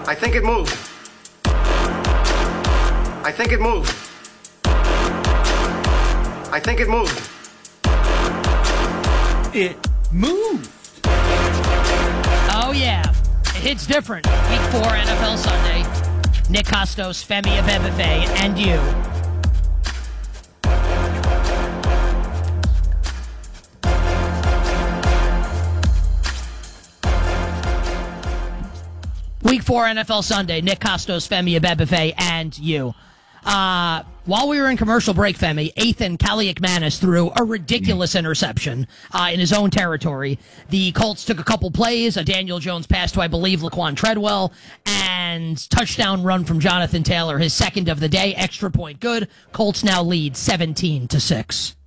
I think it moved. I think it moved. I think it moved. It moved. Oh, yeah. It hits different. Week 4 NFL Sunday. Nick Kostos, Femi Abebefe, and you. Week 4 NFL Sunday. Nick Kostos, Femi Abebefe, and you. While we were in commercial break, Femi, Ethan Kaliakmanis threw a ridiculous interception in his own territory. The Colts took a couple plays, a Daniel Jones pass to, I believe, Laquan Treadwell, and touchdown run from Jonathan Taylor, his second of the day, extra point good. Colts now lead 17-6.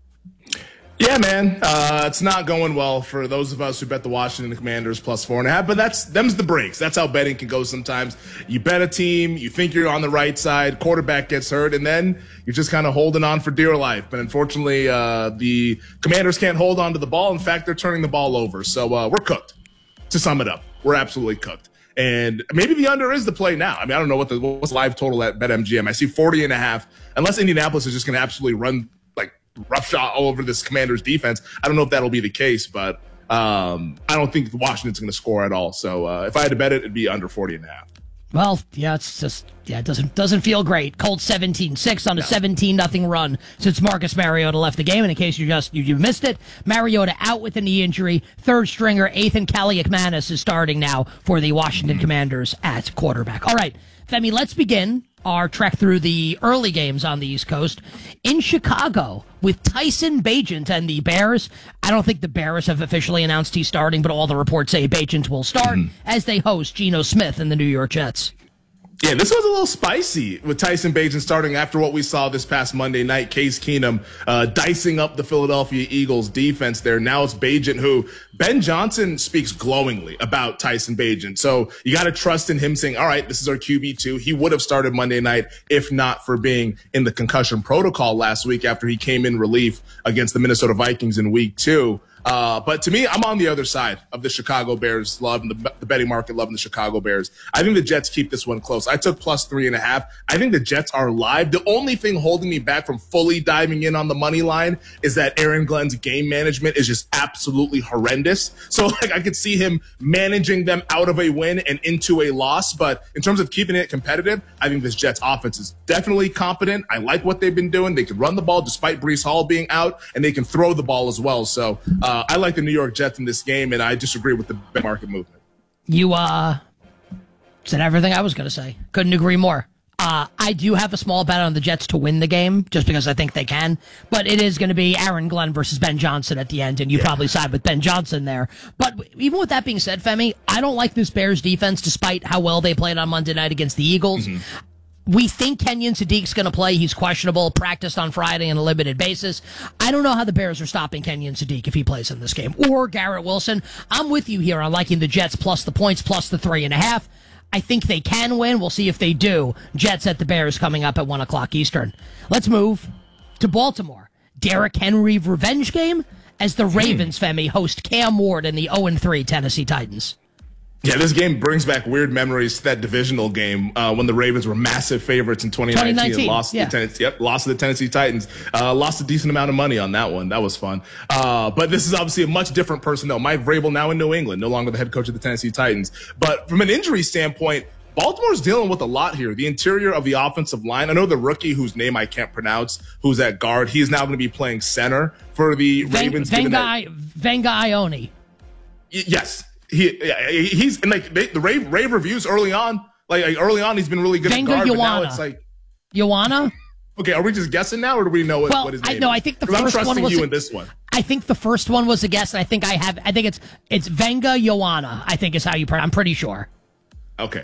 Yeah, man, it's not going well for those of us who bet the Washington Commanders plus 4.5, but them's the breaks. That's how betting can go sometimes. You bet a team, you think you're on the right side, quarterback gets hurt, and then you're just kind of holding on for dear life. But unfortunately, the Commanders can't hold on to the ball. In fact, they're turning the ball over. So we're cooked. To sum it up, we're absolutely cooked. And maybe the under is the play now. I mean, I don't know what's live total at BetMGM. I see 40.5. Unless Indianapolis is just going to absolutely run roughshod all over this Commanders defense. I don't know if that'll be the case, but I don't think Washington's going to score at all. So if I had to bet it, it'd be under 40.5. Well, yeah, it doesn't feel great. Colts 17-6 on a 17-0 run since Marcus Mariota left the game. And in case you missed it, Mariota out with a knee injury. Third stringer Ethan Kaliakmanis is starting now for the Washington Commanders at quarterback. All right, Femi, let's begin our trek through the early games on the East Coast. In Chicago, with Tyson Bagent and the Bears, I don't think the Bears have officially announced he's starting, but all the reports say Bagent will start as they host Geno Smith and the New York Jets. Yeah, this was a little spicy with Tyson Bagent starting after what we saw this past Monday night. Case Keenum dicing up the Philadelphia Eagles defense there. Now it's Bagent, who Ben Johnson speaks glowingly about Tyson Bagent. So you got to trust in him saying, all right, this is our QB2. He would have started Monday night if not for being in the concussion protocol last week after he came in relief against the Minnesota Vikings in week 2. But to me, I'm on the other side of the Chicago Bears love and the betting market loving the Chicago Bears. I think the Jets keep this one close. I took plus 3.5. I think the Jets are live. The only thing holding me back from fully diving in on the money line is that Aaron Glenn's game management is just absolutely horrendous. So I could see him managing them out of a win and into a loss. But in terms of keeping it competitive, I think this Jets offense is definitely competent. I like what they've been doing. They can run the ball despite Breece Hall being out, and they can throw the ball as well. So I like the New York Jets in this game, and I disagree with the market movement. You said everything I was going to say. Couldn't agree more. I do have a small bet on the Jets to win the game, just because I think they can. But it is going to be Aaron Glenn versus Ben Johnson at the end, and you probably side with Ben Johnson there. But even with that being said, Femi, I don't like this Bears defense, despite how well they played on Monday night against the Eagles. We think Kenyon Sadiq's going to play. He's questionable, practiced on Friday on a limited basis. I don't know how the Bears are stopping Kenyon Sadiq if he plays in this game. Or Garrett Wilson. I'm with you here on liking the Jets plus the points, plus the 3.5. I think they can win. We'll see if they do. Jets at the Bears coming up at 1 o'clock Eastern. Let's move to Baltimore. Derrick Henry revenge game as the Ravens, Femi, host Cam Ward and the 0-3 Tennessee Titans. Yeah, this game brings back weird memories to that divisional game when the Ravens were massive favorites in 2019 and lost to the Tennessee Titans. Lost a decent amount of money on that one. That was fun. But this is obviously a much different personnel. Mike Vrabel now in New England, no longer the head coach of the Tennessee Titans. But from an injury standpoint, Baltimore's dealing with a lot here. The interior of the offensive line. I know the rookie whose name I can't pronounce, who's at guard, he's now going to be playing center for the Ravens. Venga Ione. Yes. He's and the rave reviews early on. Early on, he's been really good at guard. But now it's like Ioana. Okay, are we just guessing now, or do we know what his name is? No, I think the first I'm trusting one was you in this one. I think the first one was a guess, and I think it's Venga Ioana. I think is how you pronounce. I'm pretty sure. Okay,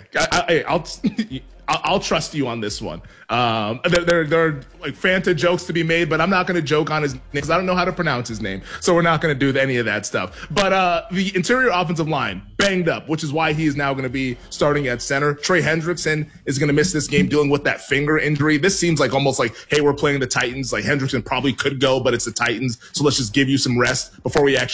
I'll trust you on this one. There are like Fanta jokes to be made, but I'm not going to joke on his name because I don't know how to pronounce his name. So we're not going to do any of that stuff. But the interior offensive line banged up, which is why he is now going to be starting at center. Trey Hendrickson is going to miss this game dealing with that finger injury. This seems like almost like, hey, we're playing the Titans. Like Hendrickson probably could go, but it's the Titans. So let's just give you some rest before we actually